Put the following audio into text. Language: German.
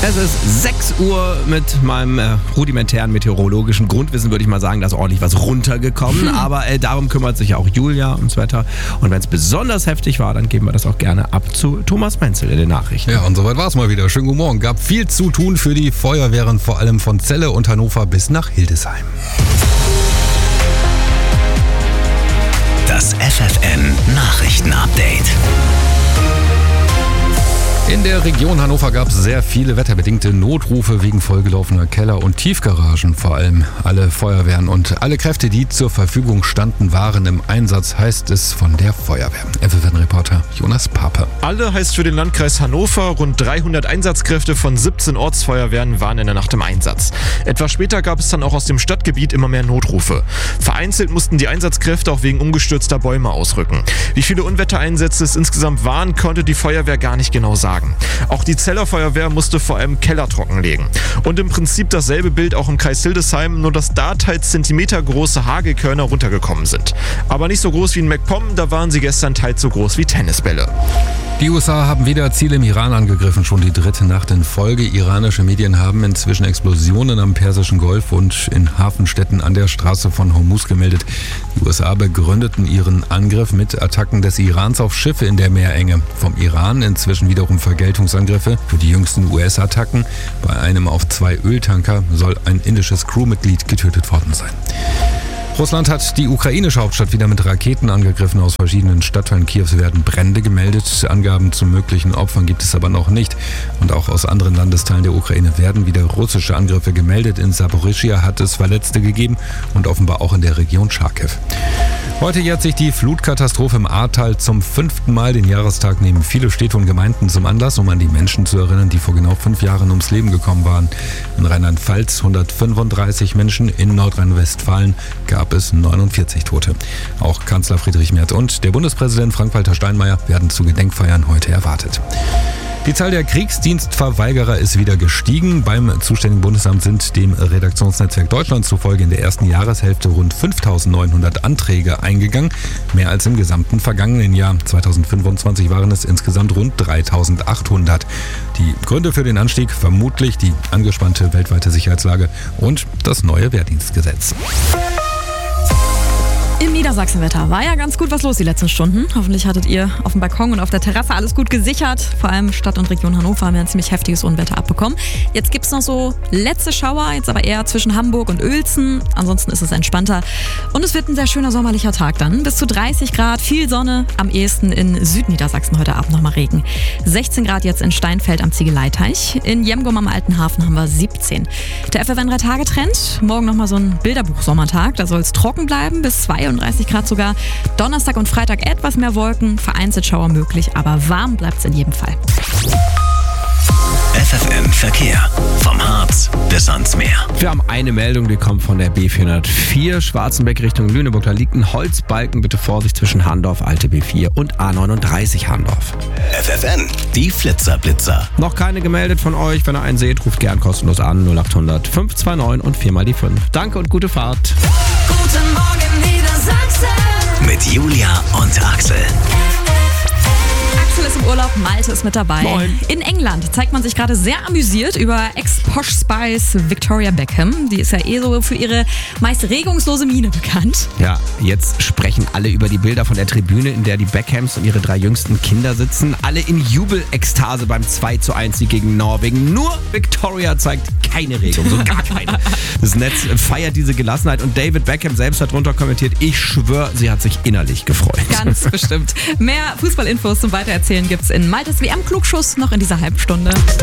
Es ist 6 Uhr. Mit meinem rudimentären meteorologischen Grundwissen würde ich mal sagen, da ist ordentlich was runtergekommen. Aber darum kümmert sich auch Julia ums Wetter. Und wenn es besonders heftig war, dann geben wir das auch gerne ab zu Thomas Menzel in den Nachrichten. Ja, und soweit war es mal wieder. Schönen guten Morgen. Gab viel zu tun für die Feuerwehren, vor allem von Celle und Hannover bis nach Hildesheim. Das FFN Nachrichten-Update. In der Region Hannover gab es sehr viele wetterbedingte Notrufe wegen vollgelaufener Keller- und Tiefgaragen. Vor allem alle Feuerwehren und alle Kräfte, die zur Verfügung standen, waren im Einsatz, heißt es von der Feuerwehr. FFN-Reporter Jonas Pape. Alle heißt für den Landkreis Hannover. Rund 300 Einsatzkräfte von 17 Ortsfeuerwehren waren in der Nacht im Einsatz. Etwas später gab es dann auch aus dem Stadtgebiet immer mehr Notrufe. Vereinzelt mussten die Einsatzkräfte auch wegen umgestürzter Bäume ausrücken. Wie viele Unwettereinsätze es insgesamt waren, konnte die Feuerwehr gar nicht genau sagen. Auch die Zeller Feuerwehr musste vor allem Keller trockenlegen. Und im Prinzip dasselbe Bild auch im Kreis Hildesheim, nur dass da teils zentimetergroße Hagelkörner runtergekommen sind. Aber nicht so groß wie in MacPom, da waren sie gestern teils so groß wie Tennisbälle. Die USA haben wieder Ziele im Iran angegriffen, schon die dritte Nacht in Folge. Iranische Medien haben inzwischen Explosionen am Persischen Golf und in Hafenstädten an der Straße von Hormuz gemeldet. Die USA begründeten ihren Angriff mit Attacken des Irans auf Schiffe in der Meerenge. Vom Iran inzwischen wiederum Vergeltungsangriffe für die jüngsten US-Attacken. Bei einem auf 2 Öltanker soll ein indisches Crewmitglied getötet worden sein. Russland hat die ukrainische Hauptstadt wieder mit Raketen angegriffen. Aus verschiedenen Stadtteilen Kiews werden Brände gemeldet. Angaben zu möglichen Opfern gibt es aber noch nicht. Und auch aus anderen Landesteilen der Ukraine werden wieder russische Angriffe gemeldet. In Saporischschja hat es Verletzte gegeben und offenbar auch in der Region Charkiw. Heute jährt sich die Flutkatastrophe im Ahrtal zum 5. Mal. Den Jahrestag nehmen viele Städte und Gemeinden zum Anlass, um an die Menschen zu erinnern, die vor genau 5 Jahren ums Leben gekommen waren. In Rheinland-Pfalz 135 Menschen, in Nordrhein-Westfalen gab es 49 Tote. Auch Kanzler Friedrich Merz und der Bundespräsident Frank-Walter Steinmeier werden zu Gedenkfeiern heute erwartet. Die Zahl der Kriegsdienstverweigerer ist wieder gestiegen. Beim zuständigen Bundesamt sind dem Redaktionsnetzwerk Deutschland zufolge in der ersten Jahreshälfte rund 5.900 Anträge eingegangen. Mehr als im gesamten vergangenen Jahr. 2025 waren es insgesamt rund 3.800. Die Gründe für den Anstieg vermutlich die angespannte weltweite Sicherheitslage und das neue Wehrdienstgesetz. Im Niedersachsenwetter war ja ganz gut was los die letzten Stunden. Hoffentlich hattet ihr auf dem Balkon und auf der Terrasse alles gut gesichert. Vor allem Stadt und Region Hannover haben ja ein ziemlich heftiges Unwetter abbekommen. Jetzt gibt es noch so letzte Schauer, jetzt aber eher zwischen Hamburg und Uelzen. Ansonsten ist es entspannter. Und es wird ein sehr schöner sommerlicher Tag dann. Bis zu 30 Grad, viel Sonne. Am ehesten in Südniedersachsen heute Abend nochmal Regen. 16 Grad jetzt in Steinfeld am Ziegeleiteich. In Jemgum am Alten Hafen haben wir 17. Der FFN 3-Tage-Trend. Morgen nochmal so ein Bilderbuch-Sommertag. Da soll es trocken bleiben bis 32 Grad sogar. Donnerstag und Freitag etwas mehr Wolken, vereinzelt Schauer möglich, aber warm bleibt es in jedem Fall. FFN Verkehr. Vom Harz bis ans Meer. Wir haben eine Meldung, die kommt von der B404 Schwarzenbeck Richtung Lüneburg. Da liegt ein Holzbalken. Bitte Vorsicht zwischen Harndorf, Alte B4 und A39 Harndorf. FFN, die Flitzer-Blitzer. Noch keine gemeldet von euch. Wenn ihr einen seht, ruft gern kostenlos an. 0800 529 und 4 mal die 5. Danke und gute Fahrt. Guten Morgen Niedersachsen. Mit Julia und Axel. Axel ist im Urlaub, Malte ist mit dabei. Moin. In England zeigt man sich gerade sehr amüsiert über Ex-Posh-Spice Victoria Beckham. Die ist ja so für ihre meist regungslose Miene bekannt. Ja, jetzt sprechen alle über die Bilder von der Tribüne, in der die Beckhams und ihre 3 jüngsten Kinder sitzen. Alle in Jubelekstase beim 2:1 Sieg gegen Norwegen. Nur Victoria zeigt keine Regung, so gar keine. Das Netz feiert diese Gelassenheit und David Beckham selbst hat drunter kommentiert, ich schwöre, sie hat sich innerlich gefreut. Ganz bestimmt. Mehr Fußballinfos zum Weitererzählen gibt's in Maltes WM-Klugschuss noch in dieser halben Stunde.